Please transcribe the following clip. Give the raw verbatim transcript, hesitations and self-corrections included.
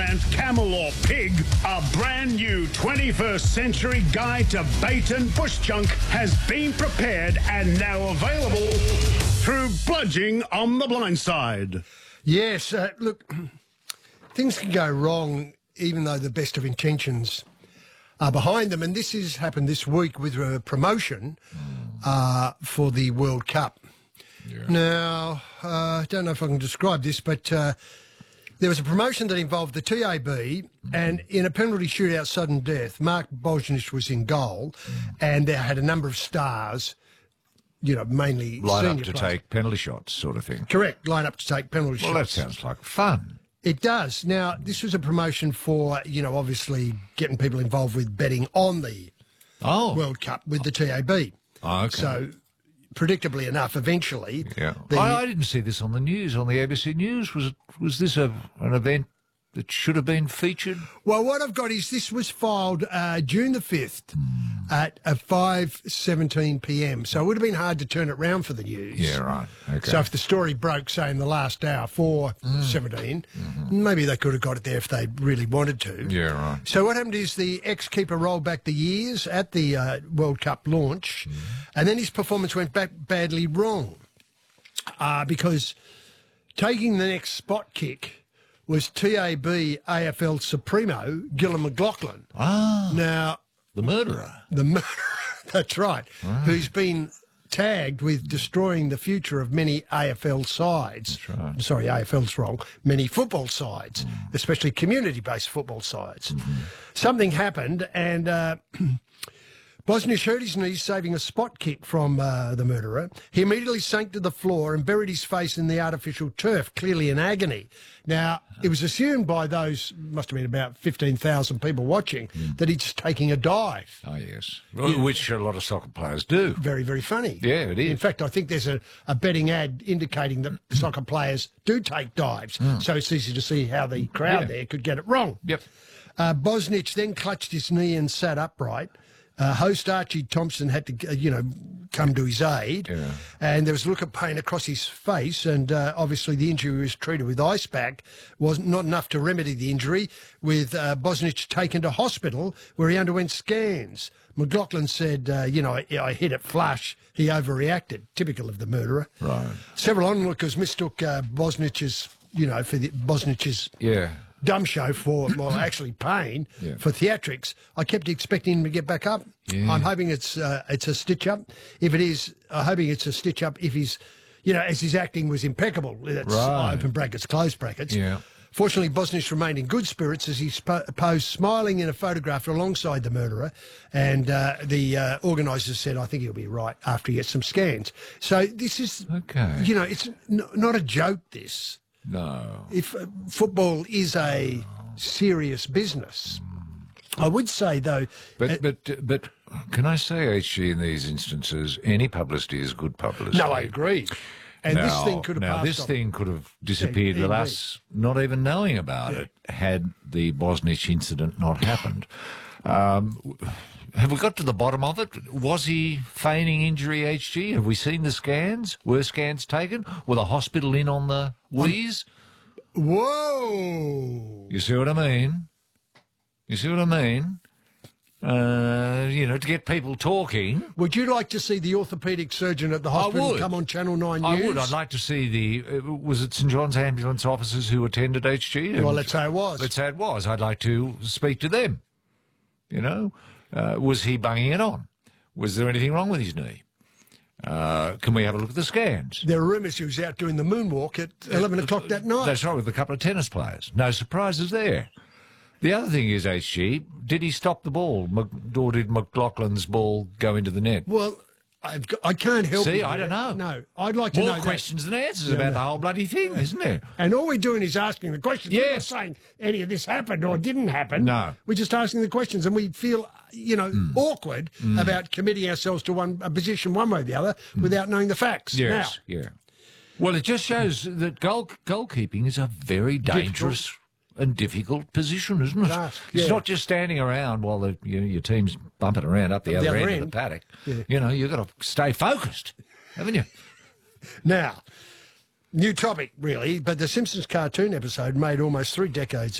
elephant, camel or pig, a brand new twenty-first century guide to bait and bush junk has been prepared and now available through Bludging on the Blind Side. Yes, uh, look, things can go wrong even though the best of intentions are behind them, and this has happened this week with a promotion uh, for the World Cup. Yeah. Now, uh, I don't know if I can describe this, but uh, there was a promotion that involved the T A B, and in a penalty shootout sudden death, Mark Bosnich was in goal, and they had a number of stars, you know, mainly Line senior up to players. take penalty shots, sort of thing. Correct, line up to take penalty Well, that shots. sounds like fun. It does. Now, this was a promotion for, you know, obviously getting people involved with betting on the Oh. World Cup with the T A B. Oh, okay. So, predictably enough, eventually... Yeah. the- I, I didn't see this on the news, on the A B C News. Was it, was this a, an event that should have been featured? Well, what I've got is this was filed uh, June the fifth at uh, five seventeen p m, so it would have been hard to turn it round for the news. Yeah, right. Okay. So if the story broke, say, in the last hour, four seventeen, maybe they could have got it there if they really wanted to. Yeah, right. So what happened is the ex-keeper rolled back the years at the uh, World Cup launch, and then his performance went back badly wrong uh, because taking the next spot kick was T A B A F L Supremo, Gillon McLaughlin. Ah, Now, the murderer. the murderer, that's right, who's been tagged with destroying the future of many A F L sides. That's right. Sorry, A F L's wrong. Many football sides, especially community-based football sides. Something happened, and uh, Bosnich hurt his knees, saving a spot kick from uh, the murderer. He immediately sank to the floor and buried his face in the artificial turf, clearly in agony. Now, it was assumed by those, must have been about fifteen thousand people watching, that he's taking a dive. Oh, yes. Well, which a lot of soccer players do. Very, very funny. Yeah, it is. In fact, I think there's a, a betting ad indicating that soccer players do take dives, so it's easy to see how the crowd Yeah. there could get it wrong. Yep. Uh, Bosnich then clutched his knee and sat upright. Uh, host Archie Thompson had to, uh, you know, come to his aid. Yeah. And there was a look of pain across his face, and uh, obviously the injury was treated with ice pack. Was not enough to remedy the injury, with uh, Bosnich taken to hospital where he underwent scans. McLaughlin said, uh, you know, I, I hit it flush. He overreacted, typical of the murderer. Right. Several onlookers mistook uh, Bosnich's, you know, for the, Bosnich's Yeah. dumb show for, well, actually pain Yeah. for theatrics. I kept expecting him to get back up. Yeah. I'm hoping it's uh, it's a stitch up. If it is, I'm hoping it's a stitch up if he's, you know, as his acting was impeccable. That's Right. open brackets, close brackets. Yeah. Fortunately, Bosnich remained in good spirits as he spo- posed smiling in a photograph alongside the murderer. And uh, the uh, organisers said, I think he'll be right after he gets some scans. So this is, Okay. you know, it's n- not a joke, this. No. If uh, football is a serious business, I would say, though... But, uh, but, but can I say, H G, in these instances, any publicity is good publicity. no, I agree. And now, this thing could have now passed this on. thing could have disappeared Yeah, with indeed. us not even knowing about it had the Bosnich incident not happened. Um, have we got to the bottom of it? Was he feigning injury, H G? Have we seen the scans? Were scans taken? Were the hospital in on the wheeze? Whoa! You see what I mean? You see what I mean? Uh, you know, to get people talking. Would you like to see the orthopaedic surgeon at the hospital would. come on Channel nine I News? would. I'd like to see the. Uh, was it St John's ambulance officers who attended H G? Well, And let's say it was. Let's say it was. I'd like to speak to them. You know, uh, was he bunging it on? Was there anything wrong with his knee? Uh, can we have a look at the scans? There are rumours he was out doing the moonwalk at eleven o'clock that night. That's right, with a couple of tennis players. No surprises there. The other thing is, H G, did he stop the ball? Mc- Or did McLaughlin's ball go into the net? Well, I've got, I can't help See, you I there. don't know. No, I'd like to More know that. questions than answers Yeah, about no. the whole bloody thing, isn't there? And all we're doing is asking the questions. We're not Yes. saying any of this happened or didn't happen. No. We're just asking the questions, and we feel, you know, awkward about committing ourselves to one a position one way or the other without knowing the facts. Yes, yeah. Well, it just shows that goal goalkeeping is a very dangerous and difficult position, isn't it? Task, It's yeah. not just standing around while the, you know, your team's bumping around up the, Up other, the other end, end. of the paddock. Yeah. You know, you've got to stay focused, haven't you? Now, new topic, really, but the Simpsons cartoon episode made almost three decades